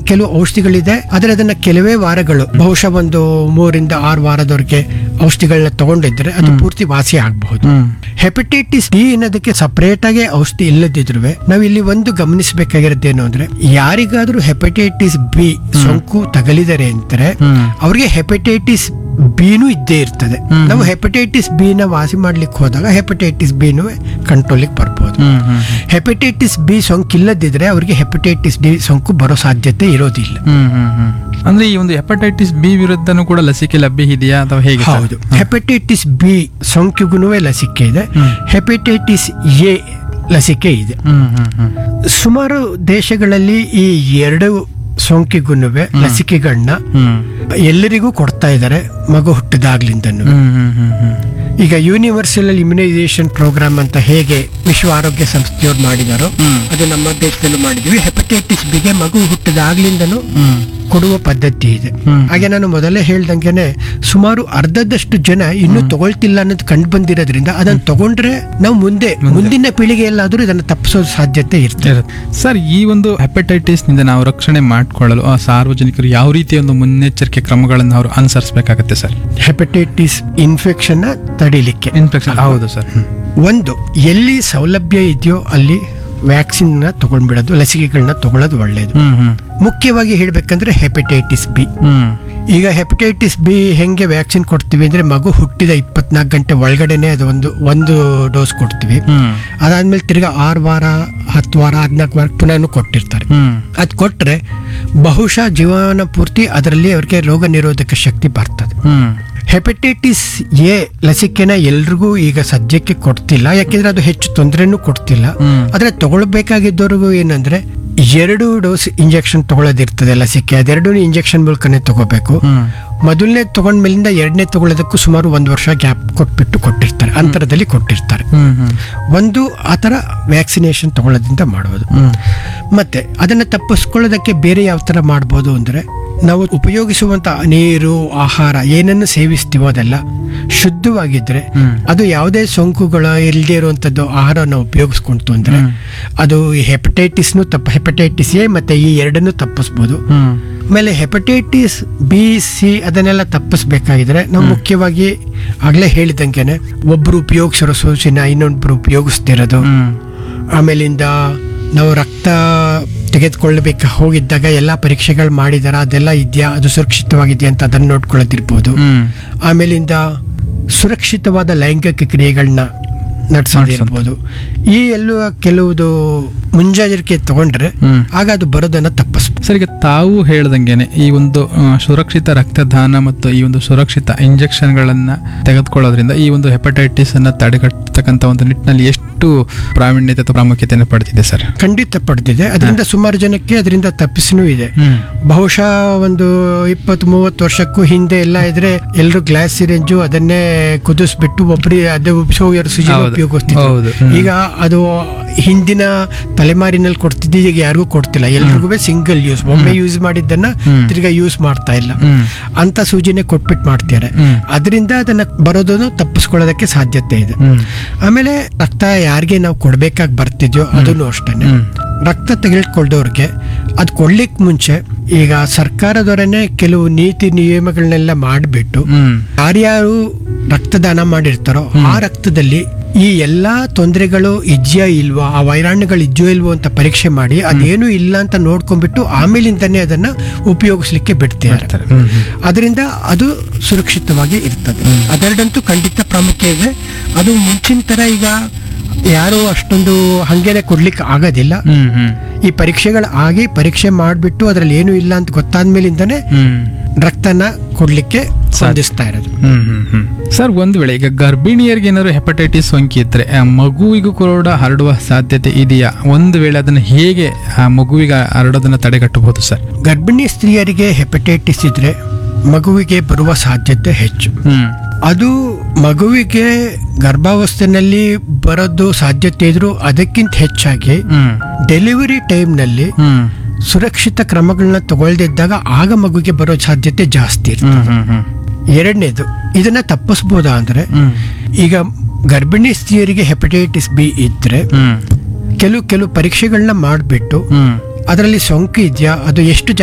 ಕೆಲವು ಔಷಧಿಗಳಿದೆ, ಆದ್ರೆ ಅದನ್ನ ಕೆಲವೇ ವಾರಗಳು, ಬಹುಶಃ ಒಂದು 3 ರಿಂದ 6 ವಾರದವರೆಗೆ ಔಷಧಿಗಳನ್ನ ತಗೊಂಡಿದ್ರೆ ಅದು ಪೂರ್ತಿ ವಾಸಿ ಆಗಬಹುದು. ಹೆಪಟೈಟಿಸ್ ಬಿ ಅನ್ನೋದಕ್ಕೆ ಸಪರೇಟ್ ಆಗಿ ಔಷಧಿ ಇಲ್ಲದಿದ್ರು ನಾವು ಇಲ್ಲಿ ಒಂದು ಗಮನಿಸಬೇಕಾಗಿರೋದೇನು ಅಂದ್ರೆ, ಯಾರಿಗಾದ್ರೂ ಹೆಪಟೈಟಿಸ್ ಬಿ ಸೋಂಕು ತಗಲಿದರೆ ಅಂತಾರೆ ಅವ್ರಿಗೆ ಹೆಪಟೈಟಿಸ್ ಬಿನೂ ಇದ್ದೇ ಇರ್ತದೆ. ನಾವು ಹೆಪಟೈಟಿಸ್ ಬಿ ನ ವಾಸಿ ಮಾಡ್ಲಿಕ್ಕೆ ಹೋದಾಗ ಹೆಪಟೈಟಿಸ್ ಬಿನೂ ಕಂಟ್ರೋಲಿಗೆ ಬರ್ಬೋದು. ಹೆಪಟೈಟಿಸ್ ಬಿ ಸೋಂಕು ಇಲ್ಲದಿದ್ರೆ ಅವ್ರಿಗೆ ಹೆಪಟೈಟಿಸ್ ಬಿ ಸೋಂಕು ಬರೋ ಸಾಧ್ಯತೆ ಇರೋದಿಲ್ಲ. ಅಂದ್ರೆ ಈ ಒಂದು ಹೆಪಟೈಟಿಸ್ ಬಿ ವಿರುದ್ಧನೂ ಕೂಡ ಲಸಿಕೆ ಲಭ್ಯ ಇದೆಯಾ ಅಥವಾ ಹೇಗೆ? ಹೌದು, ಹೆಪಟೈಟಿಸ್ ಬಿ ಸೋಂಕಿಗೂ ಲಸಿಕೆ ಇದೆ, ಹೆಪಟೈಟಿಸ್ ಎ ಲಸಿಕೆ ಇದೆ. ಸುಮಾರು ದೇಶಗಳಲ್ಲಿ ಈ ಎರಡು ಸೋಂಕಿಗೂ ಲಸಿಕೆಗಳನ್ನ ಎಲ್ಲರಿಗೂ ಕೊಡ್ತಾ ಇದ್ದಾರೆ ಮಗು ಹುಟ್ಟಿದಾಗ್ಲಿಂದನು. ಈಗ ಯೂನಿವರ್ಸಲ್ ಇಮ್ಯುನೈಸೇಷನ್ ಪ್ರೋಗ್ರಾಮ್ ಅಂತ ಹೇಗೆ ವಿಶ್ವ ಆರೋಗ್ಯ ಸಂಸ್ಥೆಯವ್ರು ಮಾಡಿದಾರೋ ಅದು ನಮ್ಮ ದೇಶದಲ್ಲೂ ಮಾಡಿದ್ವಿ. ಹೆಪಟೈಟಿಸ್ ಬಿಗೆ ಮಗು ಹುಟ್ಟಿದಾಗ್ಲಿಂದನು ಕೊಡುವ ಪದ್ಧತಿ ಇದೆ. ಹಾಗೆ ನಾನು ಮೊದಲೇ ಹೇಳ್ದಂಗೆನೆ ಸುಮಾರು ಅರ್ಧದಷ್ಟು ಜನ ಇನ್ನೂ ತಗೊಳ್ತಿಲ್ಲ ಅನ್ನೋದು ಕಂಡು ಬಂದಿರೋದ್ರಿಂದ ಅದನ್ನ ತಗೊಂಡ್ರೆ ನಾವು ಮುಂದಿನ ಪೀಳಿಗೆಯಲ್ಲಾದ್ರೂ ಇದನ್ನು ತಪ್ಪಿಸೋ ಸಾಧ್ಯತೆ ಇರ್ತದೆ. ಸರ್, ಈ ಒಂದು ಹೆಪಟೈಟಿಸ್ ನಿಂದ ನಾವು ರಕ್ಷಣೆ ಮಾಡಿಕೊಳ್ಳಲು ಸಾರ್ವಜನಿಕರು ಯಾವ ರೀತಿಯ ಒಂದು ಮುನ್ನೆಚ್ಚರಿಕೆ ಕ್ರಮಗಳನ್ನು ಅವರು ಅನುಸರಿಸಬೇಕಾಗುತ್ತೆ ಸರ್? ಹೆಪಟೈಟಿಸ್ ಇನ್ಫೆಕ್ಷನ್ ತಡಿಲಿಕ್ಕೆ ಹೌದು ಸರ್. ಒಂದು, ಎಲ್ಲಿ ಸೌಲಭ್ಯ ಇದೆಯೋ ಅಲ್ಲಿ ವ್ಯಾಕ್ಸಿನ್ ನ ತಗೊಂಡ್ಬಿಡೋದು, ಲಸಿಕೆಗಳನ್ನ ತಗೊಳ್ಳೋದು ಒಳ್ಳೇದು. ಮುಖ್ಯವಾಗಿ ಹೇಳ್ಬೇಕಂದ್ರೆ ಹೆಪಟೈಟಿಸ್ ಬಿ. ಈಗ ಹೆಪಟೈಟಿಸ್ ಬಿ ಹೆಂಗೆ ವ್ಯಾಕ್ಸಿನ್ ಕೊಡ್ತೀವಿ ಅಂದ್ರೆ, ಮಗು ಹುಟ್ಟಿದ 24 ಗಂಟೆ ಒಳಗಡೆನೆ ಅದು ಒಂದು ಡೋಸ್ ಕೊಡ್ತೀವಿ. ಅದಾದ್ಮೇಲೆ ತಿರ್ಗಾ 6 ವಾರ 10 ವಾರ 14 ವಾರ ಪುನಃ ಕೊಟ್ಟಿರ್ತಾರೆ. ಅದ್ ಕೊಟ್ರೆ ಬಹುಶಃ ಜೀವನ ಪೂರ್ತಿ ಅದರಲ್ಲಿ ಅವ್ರಿಗೆ ರೋಗ ನಿರೋಧಕ ಶಕ್ತಿ ಬರ್ತದೆ. ಹೆಪಟೈಟಿಸ್ ಎ ಲಸಿಕೆನ ಎಲ್ರಿಗೂ ಈಗ ಸದ್ಯಕ್ಕೆ ಕೊಡ್ತಿಲ್ಲ, ಯಾಕೆಂದ್ರೆ ಅದು ಹೆಚ್ಚು ತೊಂದರೆನೂ ಕೊಡ್ತಿಲ್ಲ. ಆದ್ರೆ ತಗೊಳ್ಬೇಕಾಗಿದ್ದವ್ರಿಗೂ ಏನಂದ್ರೆ 2 ಡೋಸ್ ಇಂಜೆಕ್ಷನ್ ತಗೊಳ್ಳೋದಿರ್ತದೆ ಲಸಿಕೆ, ಅದೆರಡೂ ಇಂಜೆಕ್ಷನ್ ಮೂಲಕನೇ ತಗೋಬೇಕು. ಮೊದಲನೇ ತಗೊಂಡ್ಮೇಲಿಂದ 2ನೇ ತಗೊಳ್ಳೋದಕ್ಕೂ ಸುಮಾರು 1 ವರ್ಷ ಗ್ಯಾಪ್ ಕೊಟ್ಟಿರ್ತಾರೆ, ಅಂತರದಲ್ಲಿ ಕೊಟ್ಟಿರ್ತಾರೆ. ಒಂದು ಆತರ ವ್ಯಾಕ್ಸಿನೇಷನ್ ತಗೊಳ್ಳೋದ್ರಿಂದ ಮಾಡೋದು. ಮತ್ತೆ ಅದನ್ನ ತಪ್ಪಿಸ್ಕೊಳ್ಳೋದಕ್ಕೆ ಬೇರೆ ಯಾವ ತರ ಮಾಡ್ಬೋದು ಅಂದ್ರೆ, ನಾವು ಉಪಯೋಗಿಸುವಂತ ನೀರು, ಆಹಾರ ಏನನ್ನು ಸೇವಿಸ್ತೀವೋ ಅದೆಲ್ಲ ಶುದ್ಧವಾಗಿದ್ರೆ, ಅದು ಯಾವುದೇ ಸೋಂಕುಗಳು ಇಲ್ಲದೆ ಇರುವಂತದ್ದು ಆಹಾರವನ್ನು ಉಪಯೋಗಿಸ್ಕೊಂತು ಅಂದ್ರೆ ಅದು ಹೆಪಟೈಟಿಸ್ ಎ ಮತ್ತೆ ಈ ಎರಡನ್ನು ತಪ್ಪಿಸ್ಬೋದು. ಆಮೇಲೆ ಹೆಪಟೈಟಿಸ್ ಬಿ ಸಿ ಅದನ್ನೆಲ್ಲ ತಪ್ಪಿಸ್ಬೇಕಾಗಿದ್ರೆ ನಾವು ಮುಖ್ಯವಾಗಿ ಆಗ್ಲೇ ಹೇಳಿದಂಗೆನೆ ಒಬ್ರು ಉಪಯೋಗಿಸಿರೋ ಸೋಸಿನ ಇನ್ನೊಬ್ರು ಉಪಯೋಗಿಸ್ತಿರೋದು, ಆಮೇಲಿಂದ ನಾವು ರಕ್ತ ತೆಗೆದುಕೊಳ್ಳಬೇಕು ಹೋಗಿದ್ದಾಗ ಎಲ್ಲಾ ಪರೀಕ್ಷೆಗಳು ಮಾಡಿದಾರ, ಅದೆಲ್ಲ ಇದೆಯಾ, ಅದು ಸುರಕ್ಷಿತವಾಗಿದೆಯಾ ಅಂತ ಅದನ್ನ ನೋಡ್ಕೊಳ್ಳೋದಿರ್ಬೋದು. ಆಮೇಲಿಂದ ಸುರಕ್ಷಿತವಾದ ಲೈಂಗಿಕ ಕ್ರಿಯೆಗಳನ್ನ ನಡೆಸೋದಿರ್ಬೋದು. ಈ ಎಲ್ಲ ಕೆಲವುದು ಮುಂಜಾಗ್ರತೆ ತಗೊಂಡ್ರೆ ಆಗ ಅದು ಬರೋದನ್ನ ತಪ್ಪಿಸ್ಬೋದು. ಸರ್, ಈಗ ತಾವು ಹೇಳ್ದಂಗೆನೆ ಈ ಒಂದು ಸುರಕ್ಷಿತ ರಕ್ತದಾನ ಮತ್ತು ಈ ಒಂದು ಸುರಕ್ಷಿತ ಇಂಜೆಕ್ಷನ್ಗಳನ್ನ ತೆಗೆದುಕೊಳ್ಳೋದ್ರಿಂದ ಈ ಒಂದು ಹೆಪಟೈಟಿಸ್ ಅನ್ನ ತಡೆಗಟ್ಟತಕ್ಕಂತ ಒಂದು ನಿಟ್ಟಿನಲ್ಲಿ ಎಷ್ಟು ಪ್ರಾವೀಣ್ಯತೆ ಅಥವಾ ಪ್ರಾಮುಖ್ಯತೆಯನ್ನು ಪಡೆದಿದೆ ಸರ್? ಖಂಡಿತ ಪಡೆದಿದೆ. ಅದರಿಂದ ಸುಮಾರು ಜನಕ್ಕೆ ಅದರಿಂದ ತಪ್ಪಿಸನೂ ಇದೆ. ಬಹುಶಃ ಒಂದು 20-30 ವರ್ಷಕ್ಕೂ ಹಿಂದೆ ಎಲ್ಲ ಇದ್ರೆ ಎಲ್ಲರೂ ಗ್ಲಾಸ್ ಸಿರಿಂಜು ಅದನ್ನೇ ಕುದಿಸ್ಬಿಟ್ಟು ಒಬ್ಬರಿ ಅದು ಉಪಯೋಗಿಸ್ತಿದ್ರು. ಈಗ ಅದು ಹಿಂದಿನ ತಲೆಮಾರಿನಲ್ಲಿ ಕೊಡ್ತಿದ್ದ, ಈಗ ಯಾರಿಗೂ ಕೊಡ್ತಿಲ್ಲ. ಎಲ್ರಿಗೂ ಸಿಂಗಲ್ ಯೂಸ್, ಒಮ್ಮೆ ಯೂಸ್ ಮಾಡಿದ್ದನ್ನ ತಿರ್ಗಾ ಯೂಸ್ ಮಾಡ್ತಾ ಇಲ್ಲ ಅಂತ ಸೂಜಿನೇ ಕೊಟ್ಬಿಟ್ಟು ಮಾಡ್ತಾರೆ. ಅದರಿಂದ ಅದನ್ನ ಬರೋದನ್ನು ತಪ್ಪಿಸ್ಕೊಳ್ಳೋದಕ್ಕೆ ಸಾಧ್ಯತೆ ಇದೆ. ಆಮೇಲೆ ರಕ್ತ ಯಾರಿಗೆ ನಾವು ಕೊಡ್ಬೇಕಾಗಿ ಬರ್ತಿದ್ಯೋ ಅದನ್ನು ಅಷ್ಟೇನೆ, ರಕ್ತ ತೆಗೆದುಕೊಳ್ಳೋರ್ಗೆ ಅದ್ ಕೊಡ್ಲಿಕ್ಕೆ ಮುಂಚೆ ಈಗ ಸರ್ಕಾರದವರನ್ನೇ ಕೆಲವು ನೀತಿ ನಿಯಮಗಳನ್ನೆಲ್ಲ ಮಾಡಿಬಿಟ್ಟು ಯಾರ್ಯಾರು ರಕ್ತದಾನ ಮಾಡಿರ್ತಾರೋ ಆ ರಕ್ತದಲ್ಲಿ ಈ ಎಲ್ಲಾ ತೊಂದರೆಗಳು ಇದೆಯಾ ಇಲ್ವಾ, ಆ ವೈರಾಣುಗಳು ಇದೆಯೋ ಇಲ್ವೋ ಅಂತ ಪರೀಕ್ಷೆ ಮಾಡಿ ಅದೇನು ಇಲ್ಲ ಅಂತ ನೋಡ್ಕೊಂಡ್ಬಿಟ್ಟು ಆಮೇಲಿಂದನೇ ಅದನ್ನ ಉಪಯೋಗಿಸ್ಲಿಕ್ಕೆ ಬಿಡ್ತಿರ್ತಾರೆ. ಅದರಿಂದ ಅದು ಸುರಕ್ಷಿತವಾಗಿ ಇರ್ತದೆ. ಅದೆರಡಂತೂ ಖಂಡಿತ ಪ್ರಾಮುಖ್ಯ ಇದೆ. ಅದು ಮುಂಚಿನ ತರ ಈಗ ಯಾರು ಅಷ್ಟೊಂದು ಹಂಗೇನೆ ಕೊಡ್ಲಿಕ್ಕೆ ಆಗೋದಿಲ್ಲ. ಈ ಪರೀಕ್ಷೆಗಳು ಆಗಿ ಪರೀಕ್ಷೆ ಮಾಡಿಬಿಟ್ಟು ಅದ್ರಲ್ಲಿ ಏನು ಇಲ್ಲ ಅಂತ ಗೊತ್ತಾದ್ಮೇಲಿಂದಾನೆ ರಕ್ತನ ಕೊಡ್ಲಿಕ್ಕೆ ಸಾಧಿಸ್ತಾ ಇರೋದು. ಸರ್, ಒಂದು ವೇಳೆ ಈಗ ಗರ್ಭಿಣಿಯರಿಗೆ ಏನಾದ್ರು ಹೆಪಟೈಟಿಸ್ ಸೋಂಕಿ ಇದ್ರೆ ಮಗುವಿಗೂ ಕೂಡ ಹರಡುವ ಸಾಧ್ಯತೆ ಇದೆಯಾ? ಒಂದು ವೇಳೆ ಅದನ್ನ ಹೇಗೆ ಮಗುವಿಗೆ ಹರಡೋದನ್ನ ತಡೆಗಟ್ಟಬಹುದು ಸರ್? ಗರ್ಭಿಣಿ ಸ್ತ್ರೀಯರಿಗೆ ಹೆಪಟೈಟಿಸ್ ಇದ್ರೆ ಮಗುವಿಗೆ ಬರುವ ಸಾಧ್ಯತೆ ಹೆಚ್ಚು. ಅದು ಮಗುವಿಗೆ ಗರ್ಭಾವಸ್ಥೆನಲ್ಲಿ ಬರೋದು ಸಾಧ್ಯತೆ ಇದ್ರು ಅದಕ್ಕಿಂತ ಹೆಚ್ಚಾಗಿ ಡೆಲಿವರಿ ಟೈಮ್ನಲ್ಲಿ ಸುರಕ್ಷಿತ ಕ್ರಮಗಳನ್ನ ತಗೊಳ್ದಿದ್ದಾಗ ಆಗ ಮಗುವಿಗೆ ಬರೋ ಸಾಧ್ಯತೆ ಜಾಸ್ತಿ ಇರ್ತದೆ. ಎರಡನೇದು, ಇದನ್ನ ತಪ್ಪಿಸ್ಬೋದಾ ಅಂದ್ರೆ, ಈಗ ಗರ್ಭಿಣಿ ಸ್ತ್ರೀಯರಿಗೆ ಹೆಪಟೈಟಿಸ್ ಬಿ ಇದ್ರೆ ಕೆಲವು ಪರೀಕ್ಷೆಗಳನ್ನ ಮಾಡಿಬಿಟ್ಟು ಅದರಲ್ಲಿ ಸೋಂಕು ಇದೆಯಾ, ಅದು ಎಷ್ಟು